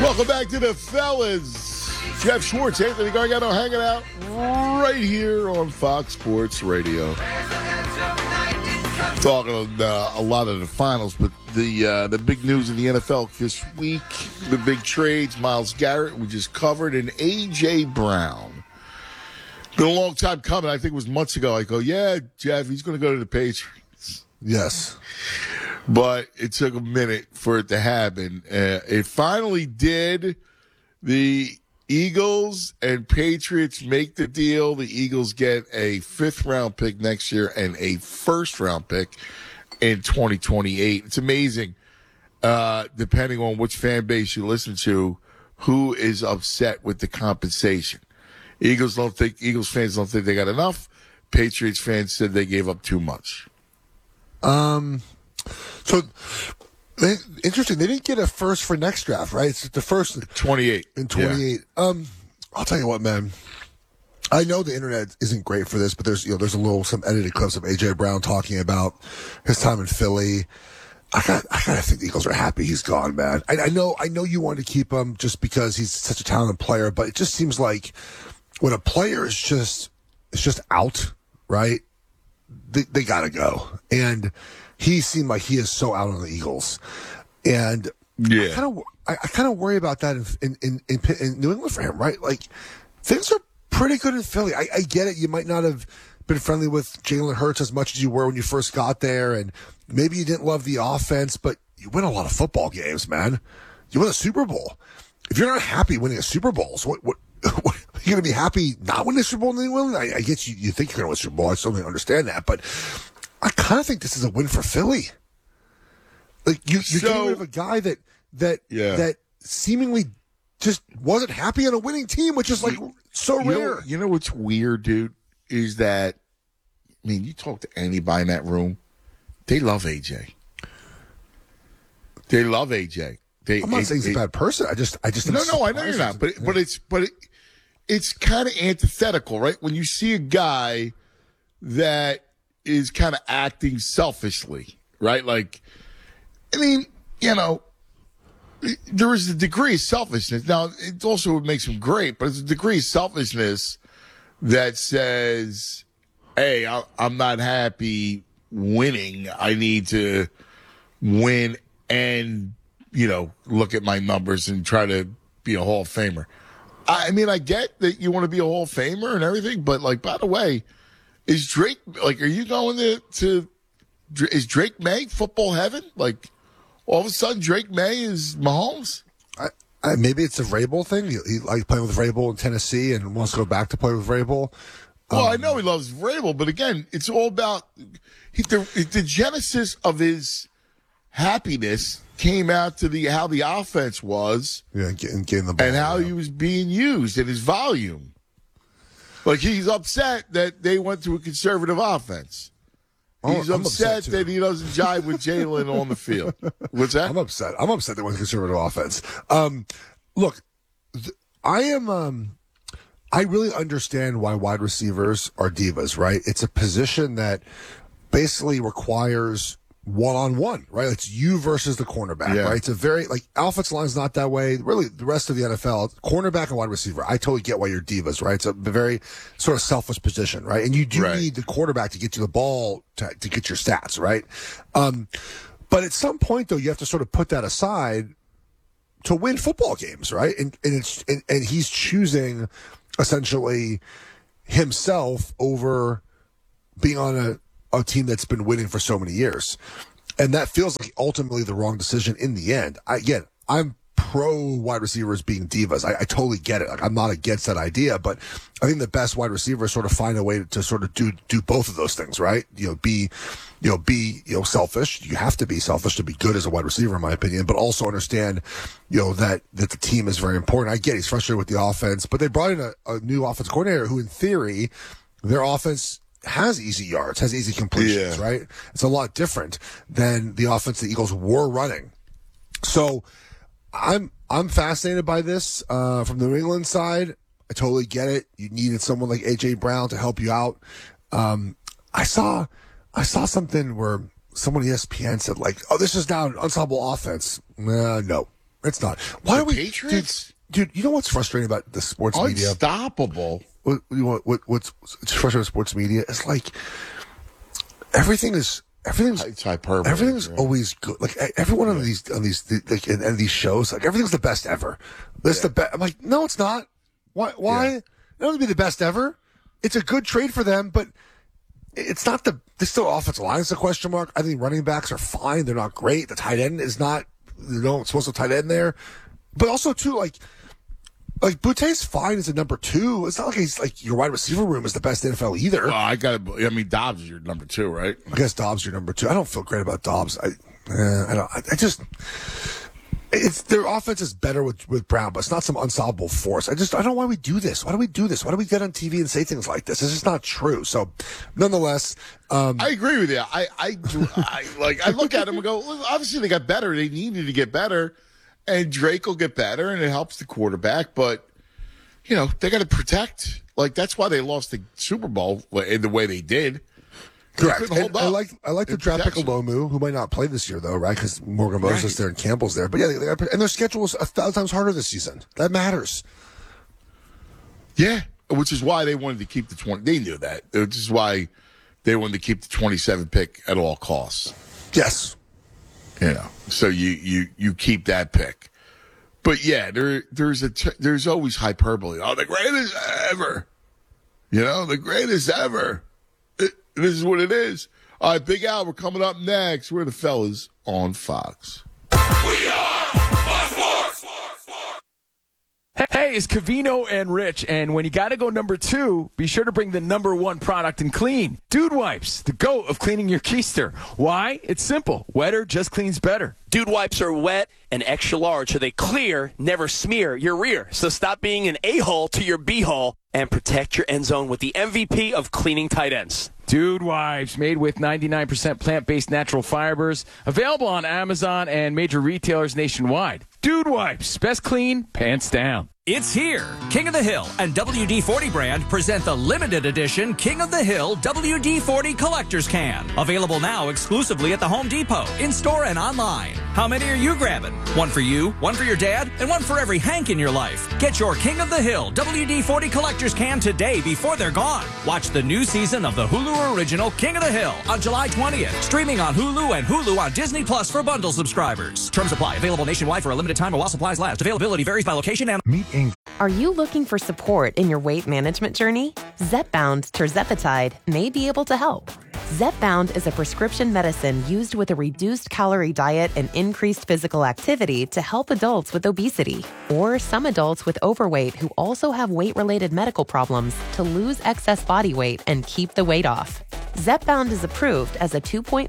Welcome back to the fellas. Jeff Schwartz, Anthony Gargano hanging out right here on Fox Sports Radio. Talking a lot of the finals, but the big news in the NFL this week, the big trades, Myles Garrett, we just covered, and A.J. Brown. Been a long time coming. I think it was months ago. I go, yeah, Jeff, he's going to go to the Patriots. Yes. But it took a minute for it to happen. It finally did. The Eagles and Patriots make the deal. The Eagles get a 5th-round pick next year and a 1st-round pick in 2028. It's amazing, depending on which fan base you listen to, who is upset with the compensation. Eagles fans don't think they got enough. Patriots fans said they gave up too much. So, interesting. They didn't get a first for next draft, right? It's the first 28 in 28. Yeah. I'll tell you what, man. I know the internet isn't great for this, but there's some edited clips of A.J. Brown talking about his time in Philly. I gotta think the Eagles are happy he's gone, man. I know you want to keep him just because he's such a talented player, but it just seems like when a player is just out, right? They gotta go. And he seemed like he is so out on the Eagles. And yeah, I kind of worry about that in New England for him, right? Like, things are pretty good in Philly. I get it. You might not have been friendly with Jalen Hurts as much as you were when you first got there, and maybe you didn't love the offense, but you win a lot of football games, man. You win a Super Bowl. If you're not happy winning a Super Bowl, so what are you going to be happy not winning a Super Bowl in New England? I guess you think you're going to win a Super Bowl. I certainly understand that, but I kind of think this is a win for Philly. Like, you're getting rid of a guy that seemingly just wasn't happy on a winning team, which is like so rare. You know what's weird, dude, is that, I mean, you talk to anybody in that room, they love AJ. They love AJ. I'm not saying he's a bad person. I just no, I know you're not. But it's kind of antithetical, right? When you see a guy that is kind of acting selfishly, right? Like, I mean, there is a degree of selfishness. Now, it also makes him great, but it's a degree of selfishness that says, hey, I'm not happy winning. I need to win and, look at my numbers and try to be a Hall of Famer. I mean, I get that you want to be a Hall of Famer and everything, but, like, by the way, is Drake, like, are you going is Drake May football heaven? Like, all of a sudden, Drake May is Mahomes? Maybe it's a Vrabel thing. He likes playing with Vrabel in Tennessee and wants to go back to play with Vrabel. Well, I know he loves Vrabel, but again, it's all about the genesis of his happiness came out to how the offense was, getting the ball, and how he was being used and his volume. Like, he's upset that they went to a conservative offense. He's upset that he doesn't jive with Jalen on the field. What's that? I'm upset. They went to conservative offense. Look, I really understand why wide receivers are divas, right? It's a position that basically requires one-on-one, right? It's you versus the cornerback, right? It's a very, offensive line's not that way. Really, the rest of the NFL, cornerback and wide receiver, I totally get why you're divas, right? It's a very sort of selfish position, right? And you do need the quarterback to get you the ball to get your stats, right? But at some point, though, you have to sort of put that aside to win football games, right? And he's choosing essentially himself over being on a team that's been winning for so many years. And that feels like ultimately the wrong decision in the end. I'm pro wide receivers being divas. I totally get it. Like, I'm not against that idea, but I think the best wide receivers sort of find a way to sort of do both of those things, right? Be selfish. You have to be selfish to be good as a wide receiver, in my opinion, but also understand, that the team is very important. I get he's frustrated with the offense, but they brought in a new offense coordinator who, in theory, their offense has easy yards, has easy completions, right? It's a lot different than the offense the Eagles were running. So I'm fascinated by this from the New England side. I totally get it. You needed someone like A.J. Brown to help you out. I saw something where someone at ESPN said, this is now an unstoppable offense. No. It's not. Why The are we Patriots? Dude, you know what's frustrating about the sports media? Unstoppable. What's frustrating with sports media is like everything's It's hyperbole. everything's always good. Like every one of these like and these shows, like everything's the best ever. That's the best. I'm like, no, it's not. Why? Yeah. It doesn't be the best ever. It's a good trade for them, but it's not this still offensive line is a question mark. I think running backs are fine. They're not great. The tight end is not. Supposed to tight end there, but also too like Boute's fine as a number 2. It's not like he's like your wide receiver room is the best in the NFL either. Well, Dobbs is your number 2, right? I guess Dobbs is your number 2. I don't feel great about Dobbs. Their offense is better with Brown, but it's not some unsolvable force. I don't know why we do this. Why do we do this? Why do we get on TV and say things like this? It's just not true. So, nonetheless, I agree with you. I look at them and go, well, obviously they got better. They needed to get better, and Drake will get better, and it helps the quarterback. But they got to protect. Like that's why they lost the Super Bowl in the way they did. Correct. And I like the draft pick Olomu, who might not play this year though, right? Because Morgan Moses there and Campbell's there. But yeah, and their schedule is 1,000 times harder this season. That matters. Yeah, which is why they wanted to keep the 20. They knew that, which is why they wanted to keep the 27 pick at all costs. Yes. So you keep that pick. But yeah, there's always hyperbole. Oh, the greatest ever. The greatest ever. This is what it is. All right, Big Al, we're coming up next. We're the fellas on Fox. We are Fox Sports. Hey, it's Cavino and Rich, and when you got to go number 2, be sure to bring the number 1 product in clean. Dude Wipes, the GOAT of cleaning your keister. Why? It's simple. Wetter just cleans better. Dude Wipes are wet and extra large, so they clear, never smear your rear. So stop being an a-hole to your b-hole and protect your end zone with the MVP of cleaning tight ends. Dude Wipes, made with 99% plant-based natural fibers. Available on Amazon and major retailers nationwide. Dude Wipes, best clean, pants down. It's here. King of the Hill and WD-40 brand present the limited edition King of the Hill WD-40 Collector's Can. Available now exclusively at the Home Depot, in-store and online. How many are you grabbing? One for you, one for your dad, and one for every Hank in your life. Get your King of the Hill WD-40 Collector's Can today before they're gone. Watch the new season of the Hulu original King of the Hill on July 20th. Streaming on Hulu and Hulu on Disney Plus for bundle subscribers. Terms apply. Available nationwide for a limited time while supplies last. Availability varies by location and Are you looking for support in your weight management journey? Zepbound tirzepatide may be able to help. Zepbound is a prescription medicine used with a reduced calorie diet and increased physical activity to help adults with obesity or some adults with overweight who also have weight-related medical problems to lose excess body weight and keep the weight off. Zepbound is approved as a 2.5,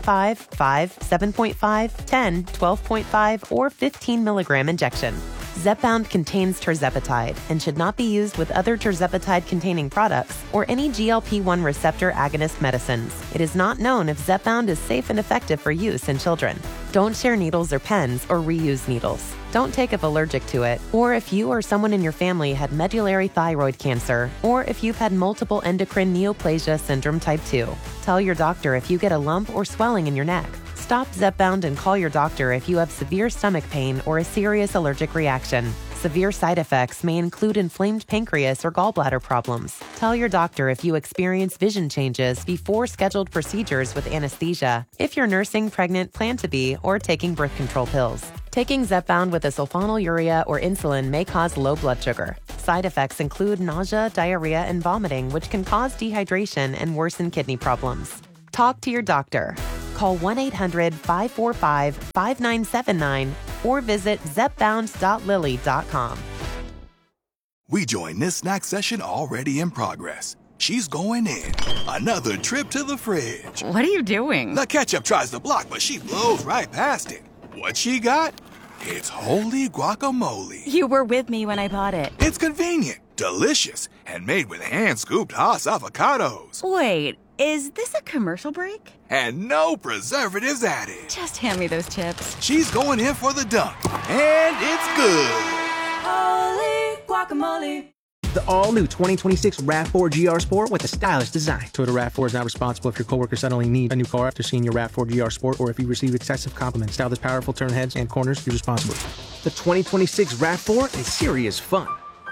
5, 7.5, 10, 12.5, or 15 milligram injection. Zepbound contains tirzepatide and should not be used with other tirzepatide-containing products or any GLP-1 receptor agonist medicines. It is not known if Zepbound is safe and effective for use in children. Don't share needles or pens or reuse needles. Don't take if allergic to it, or if you or someone in your family had medullary thyroid cancer, or if you've had multiple endocrine neoplasia syndrome type 2. Tell your doctor if you get a lump or swelling in your neck. Stop Zepbound and call your doctor if you have severe stomach pain or a serious allergic reaction. Severe side effects may include inflamed pancreas or gallbladder problems. Tell your doctor if you experience vision changes before scheduled procedures with anesthesia, if you're nursing, pregnant, plan to be, or taking birth control pills. Taking Zepbound with a sulfonylurea or insulin may cause low blood sugar. Side effects include nausea, diarrhea, and vomiting, which can cause dehydration and worsen kidney problems. Talk to your doctor. Call 1-800-545-5979 or visit zepbound.lilly.com. We join this snack session already in progress. She's going in. Another trip to the fridge. What are you doing? The ketchup tries to block, but she blows right past it. What she got? It's holy guacamole. You were with me when I bought it. It's convenient, delicious, and made with hand-scooped Hass avocados. Wait, is this a commercial break? And no preservatives added. Just hand me those chips. She's going in for the dunk, and it's good. Holy guacamole. The all-new 2026 RAV4 GR Sport with a stylish design. Toyota RAV4 is not responsible if your coworker suddenly needs a new car after seeing your RAV4 GR Sport or if you receive excessive compliments. Style this powerful, turn heads and corners, use responsibly. The 2026 RAV4 is serious fun.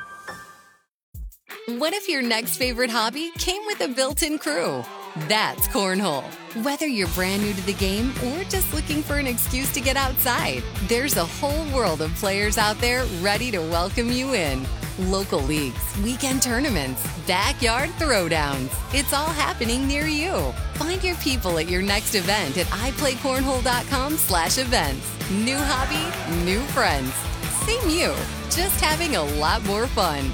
What if your next favorite hobby came with a built-in crew? That's Cornhole. Whether you're brand new to the game or just looking for an excuse to get outside, there's a whole world of players out there ready to welcome you in. Local leagues, weekend tournaments, backyard throwdowns. It's all happening near you. Find your people at your next event at iPlayCornhole.com/events. New hobby, new friends. Same you, just having a lot more fun.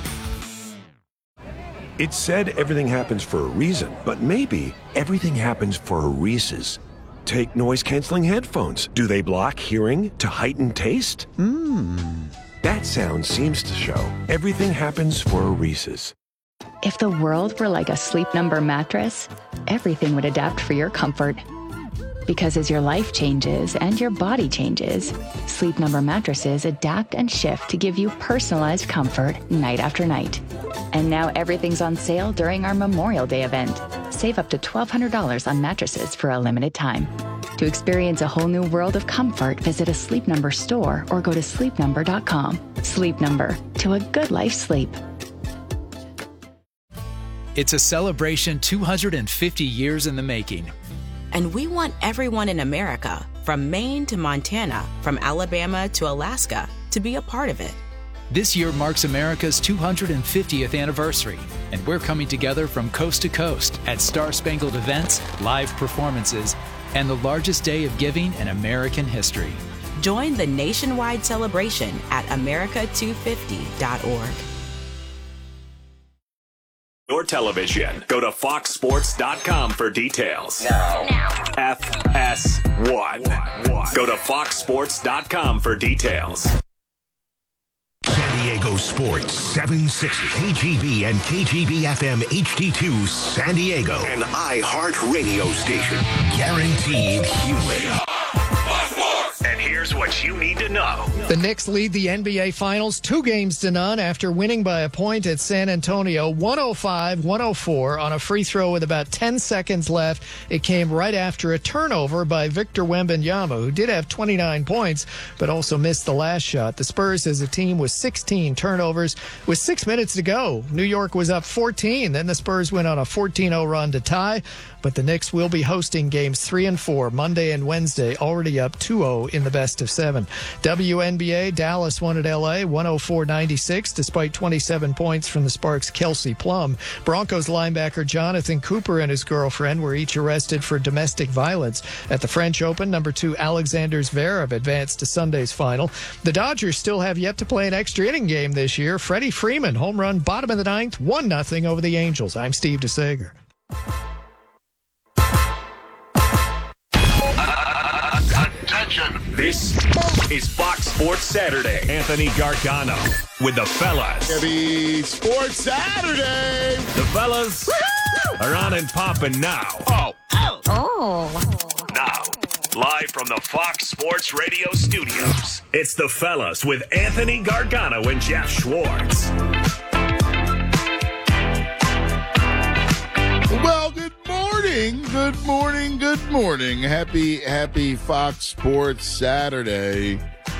It's said everything happens for a reason, but maybe everything happens for a Reese's. Take noise-canceling headphones. Do they block hearing to heighten taste? That sound seems to show everything happens for a Reese's. If the world were like a Sleep Number mattress, everything would adapt for your comfort. Because as your life changes and your body changes, Sleep Number mattresses adapt and shift to give you personalized comfort night after night. And now everything's on sale during our Memorial Day event. Save up to $1,200 on mattresses for a limited time. To experience a whole new world of comfort, visit a Sleep Number store or go to sleepnumber.com. Sleep Number, to a good night's sleep. It's a celebration 250 years in the making. And we want everyone in America, from Maine to Montana, from Alabama to Alaska, to be a part of it. This year marks America's 250th anniversary, and we're coming together from coast to coast at Star-Spangled events, live performances, and the largest day of giving in American history. Join the nationwide celebration at America250.org. Your television. Go to foxsports.com for details. Now. FS1. Go to foxsports.com for details. San Diego Sports 760 KGB and KGB FM HD2 San Diego. An iHeart radio station. Guaranteed human. And here's what you need to know. The Knicks lead the NBA Finals 2-0 after winning by a point at San Antonio, 105-104 on a free throw with about 10 seconds left. It came right after a turnover by Victor Wembanyama, who did have 29 points, but also missed the last shot. The Spurs as a team with 16 turnovers with 6 minutes to go. New York was up 14. Then the Spurs went on a 14-0 run to tie. But the Knicks will be hosting games 3 and 4 Monday and Wednesday, already up 2-0 in the best of 7. WNBA, Dallas won at LA 104-96 despite 27 points from the Sparks' Kelsey Plum. Broncos linebacker Jonathan Cooper and his girlfriend were each arrested for domestic violence. At the French Open, number 2 Alexander Zverev advanced to Sunday's final. The Dodgers still have yet to play an extra inning game this year. Freddie Freeman, home run, bottom of the ninth, 1-0 over the Angels. I'm Steve DeSager. Attention. This is Fox Sports Saturday. Anthony Gargano with the fellas. Happy Sports Saturday. The fellas are on and popping now. Now, live from the Fox Sports Radio studios, it's the fellas with Anthony Gargano and Jeff Schwartz. Well, good morning. Happy Fox Sports Saturday.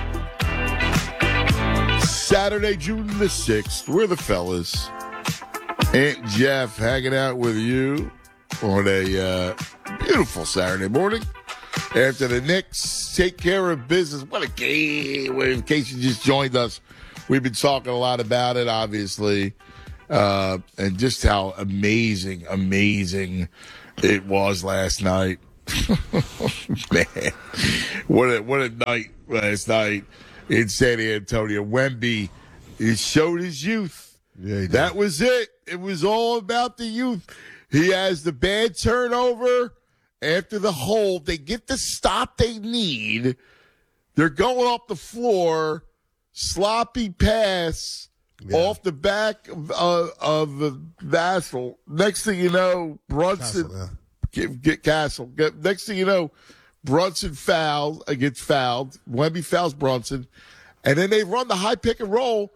Saturday, June the 6th. We're the fellas. Aunt Jeff hanging out with you on a beautiful Saturday morning. After the Knicks take care of business. What a game. In case you just joined us, we've been talking a lot about it, obviously. And just how amazing it was last night. Man, what a night last night in San Antonio. Wemby, he showed his youth. Yeah, that was it. It was all about the youth. He has the bad turnover after the hold. They get the stop they need. They're going up the floor. Sloppy pass. Yeah. Off the back of Vassell. Next thing you know, Brunson get Castle. Next thing you know, Brunson gets fouled. Wemby fouls Brunson, and then they run the high pick and roll.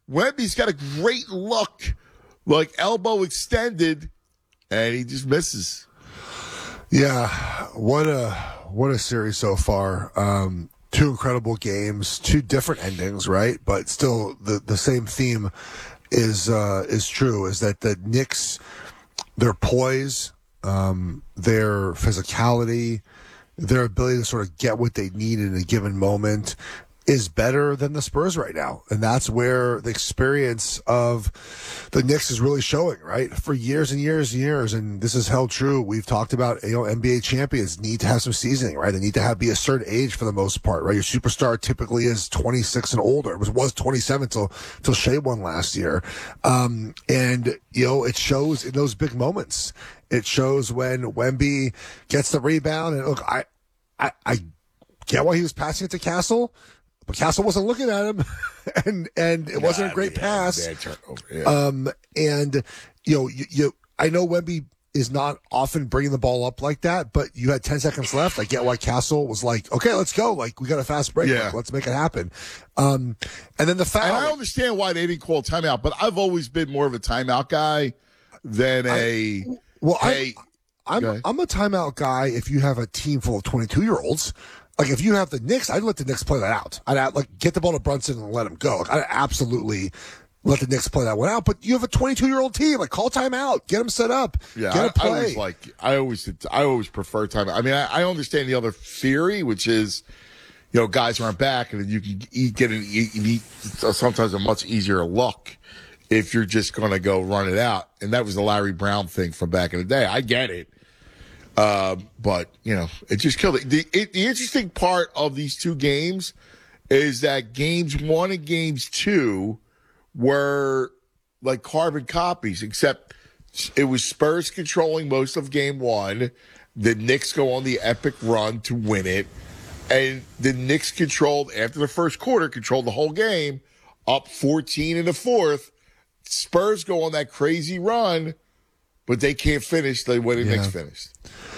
Wemby's got a great look, like elbow extended, and he just misses. Yeah, what a series so far. Two incredible games, two different endings, right? But still, the same theme is true. Is that the Knicks, their poise, their physicality, their ability to sort of get what they need in a given moment is better than the Spurs right now. And that's where the experience of the Knicks is really showing, right? For years and years and years, and this is held true. We've talked about, NBA champions need to have some seasoning, right? They need to be a certain age for the most part, right? Your superstar typically is 26 and older. It was 27 till Shea won last year. And, it shows in those big moments. It shows when Wemby gets the rebound. And look, I get why he was passing it to Castle, but Castle wasn't looking at him, and it wasn't a great pass. Bad turnover, yeah. And I know Wemby is not often bringing the ball up like that, but you had 10 seconds left. I get why Castle was like, okay, let's go. Like, we got a fast break. Yeah. Like, let's make it happen. And then the foul. And I understand why they didn't call timeout, but I've always been more of a timeout guy than I'm a timeout guy if you have a team full of 22-year-olds. Like, if you have the Knicks, I'd let the Knicks play that out. I'd get the ball to Brunson and let him go. Like, I'd absolutely let the Knicks play that one out. But you have a 22-year-old team. Like, call timeout. Get them set up. Yeah, get a play. I always prefer timeout. I mean, I understand the other theory, which is, guys aren't back, and you can eat sometimes a much easier look if you're just going to go run it out. And that was the Larry Brown thing from back in the day. I get it. But, it just killed it. The interesting part of these two games is that games 1 and games 2 were like carbon copies, except it was Spurs controlling most of game 1. The Knicks go on the epic run to win it. And the Knicks after the first quarter, controlled the whole game, up 14 in the fourth. Spurs go on that crazy run, but they can't finish the way the Knicks finished.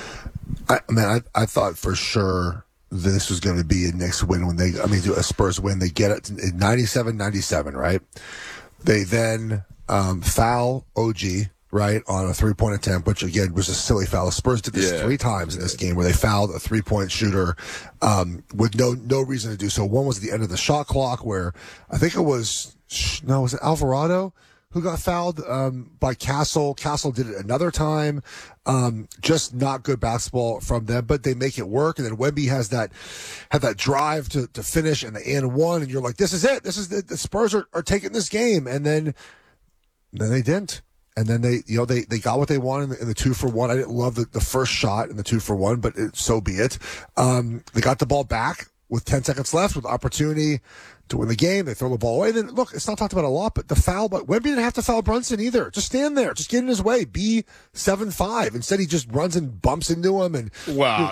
I thought for sure this was going to be a Knicks win a Spurs win. They get it in 97-97, right? They then foul OG, right, on a three-point attempt, which, again, was a silly foul. The Spurs did this 3 times in this game where they fouled a three-point shooter with no reason to do so. One was at the end of the shot clock where I think was it Alvarado who got fouled by Castle. Castle did it another time. Just not good basketball from them, but they make it work. And then Wemby had that drive to finish and the and one, and you're like, this is it. This is the Spurs are taking this game. And then they didn't. And then they got what they wanted in the 2-for-1. I didn't love the first shot in the 2-for-1, but so be it. They got the ball back with 10 seconds left with opportunity to win the game. They throw the ball away. Then, look, it's not talked about a lot, but the foul, but Wemby didn't have to foul Brunson either. Just stand there. Just get in his way. Be 7-5. Instead, he just runs and bumps into him. And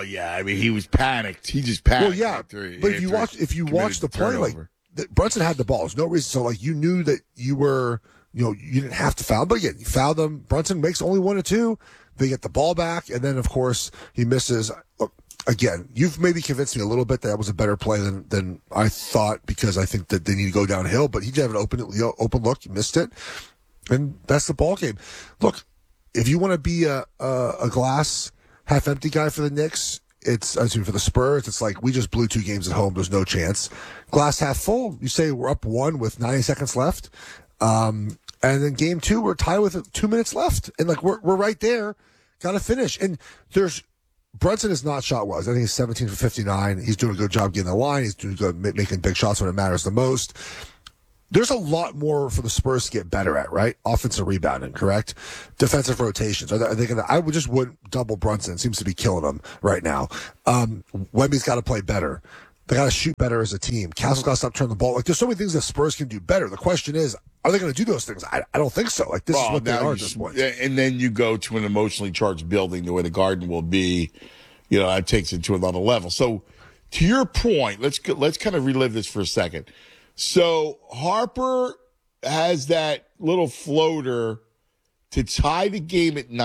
he was panicked. He just panicked. Well, yeah, but if you watch the play, like, Brunson had the ball. There's no reason. So, like, you knew that you were, you didn't have to foul. But again, you fouled them. Brunson makes only 1 or 2. They get the ball back, and then, of course, he misses. Look, again, you've maybe convinced me a little bit that was a better play than I thought, because I think that they need to go downhill. But he did have an open look. He missed it. And that's the ball game. Look, if you want to be a glass half empty guy for the Knicks, for the Spurs, it's like, we just blew 2 games at home. There's no chance. Glass half full, you say we're up 1 with 90 seconds left. And then game 2, we're tied with 2 minutes left. And like, we're right there. Got to finish. And Brunson is not shot well. I think he's 17 for 59. He's doing a good job getting the line. He's doing good making big shots when it matters the most. There's a lot more for the Spurs to get better at, right? Offensive rebounding, correct? Defensive rotations. I wouldn't double Brunson. It seems to be killing him right now. Wemby's got to play better. They got to shoot better as a team. Castle's got to stop turning the ball. Like, there's so many things that Spurs can do better. The question is, are they going to do those things? I don't think so. Like, this is what they are at this point. And then you go to an emotionally charged building the way the Garden will be. That takes it to another level. So, to your point, let's kind of relive this for a second. So, Harper has that little floater to tie the game at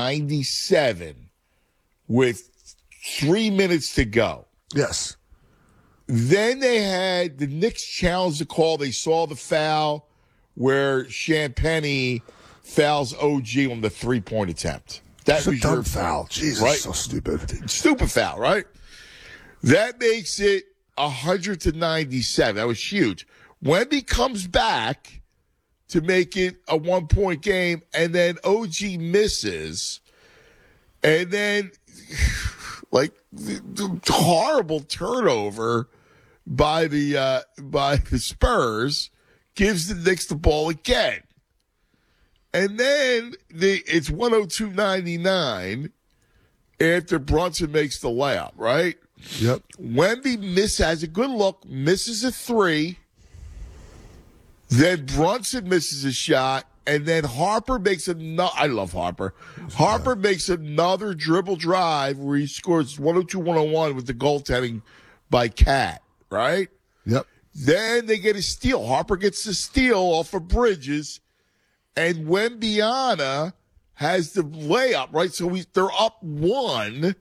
97 with 3 minutes to go. Yes. Then they had the Knicks challenge the call. They saw the foul. where Champagny fouls OG on the 3-point attempt. That was dumb your foul. Jesus, right? so stupid. Stupid foul, right? That makes it 100-97. That was huge. Wemby comes back to make it a 1-point game, and then OG misses, and then like the horrible turnover by the Spurs gives the Knicks the ball again. And then it's 102-99 after Brunson makes the layup, right? Yep. Wemby has a good look, misses a 3. Then Brunson misses a shot, and then Harper makes another. I love Harper. Harper makes another dribble drive where he scores 102-101 with the goaltending by Cat, right? Yep. Then they get a steal. Harper gets the steal off of Bridges, and Wembiana has the layup, right? So they're up 1.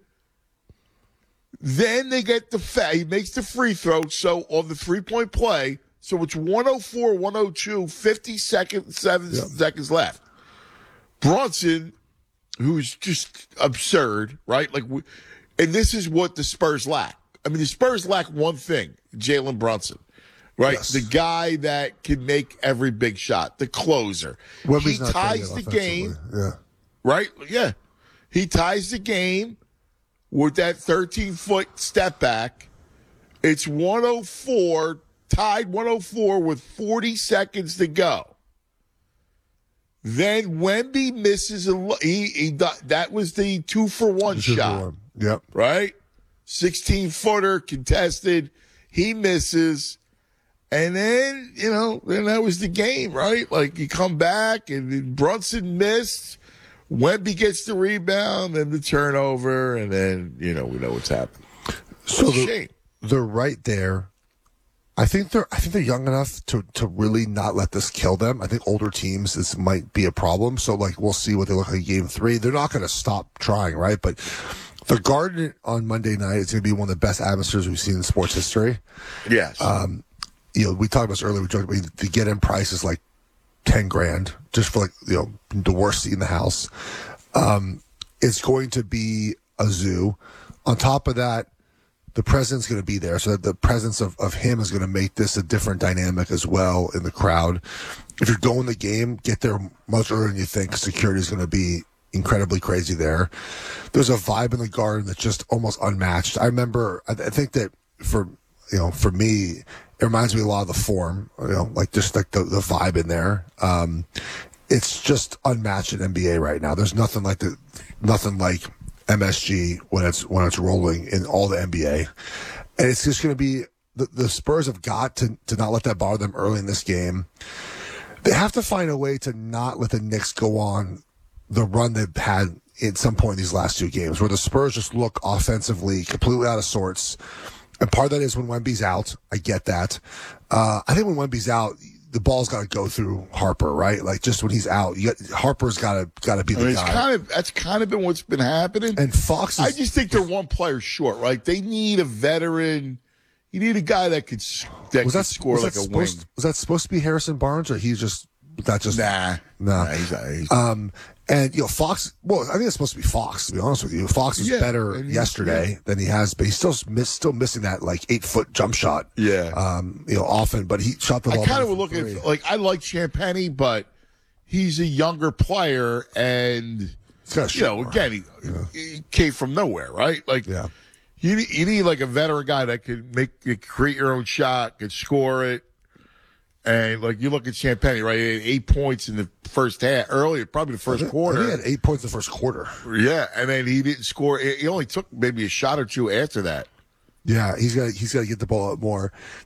Then they get he makes the free throw. So on the 3-point play, so it's 104-102, 7 seconds left. Brunson, who's just absurd, right? And this is what the Spurs lack. I mean, the Spurs lack one thing, Jalen Brunson. Right, yes. The guy that can make every big shot, the closer. He ties the game. Yeah. Right? Yeah. He ties the game with that 13-foot step back. It's 104, tied 104 with 40 seconds to go. Then Wemby misses that was the 2-for-1 shot. Yep. Right? 16-footer contested. He misses. And then, then that was the game, right? Like, you come back, and Brunson missed. Wemby gets the rebound, and the turnover, and then, we know what's happened. So they're right there. I think they're young enough to really not let this kill them. I think older teams, this might be a problem. So, we'll see what they look like in Game 3. They're not going to stop trying, right? But the Garden on Monday night is going to be one of the best atmospheres we've seen in sports history. Yes. We talked about this earlier. We talked about the get-in price is like $10,000 just for the worst seat in the house. It's going to be a zoo. On top of that, the president's going to be there, so that the presence of him is going to make this a different dynamic as well in the crowd. If you're going the game, get there much earlier than you think. Security is going to be incredibly crazy there. There's a vibe in the Garden that's just almost unmatched. I remember, I think that for me, it reminds me a lot of the Forum, just the vibe in there. It's just unmatched in NBA right now. There's nothing like MSG when it's rolling in all the NBA, and it's just going to be the Spurs have got to not let that bother them early in this game. They have to find a way to not let the Knicks go on the run they've had at some point in these last 2 games, where the Spurs just look offensively completely out of sorts. And part of that is when Wemby's out. I get that. I think when Wemby's out, the ball's got to go through Harper, right? Just when he's out, Harper's got to be the guy. That's kind of been what's been happening. And Fox I just think they're one player short, right? They need a veteran. You need a guy that could score like a wing. Was that supposed to be Harrison Barnes, or he's just that just nah? He's and Fox. Well, I think it's supposed to be Fox. To be honest with you, Fox was better yesterday than he has, but he's still missing that 8-foot jump shot. Yeah. Often, but he shot the ball. I kind of would look at I like Champagny, but he's a younger player, and again, he came from nowhere, right? You need a veteran guy that can create your own shot, can score it. And you look at Champagny, right? He had 8 points in the first half, earlier, probably the first quarter. He had 8 points in the first quarter. Yeah, and then he didn't score. He only took maybe a shot or two after that. Yeah, he's got to get the ball out more.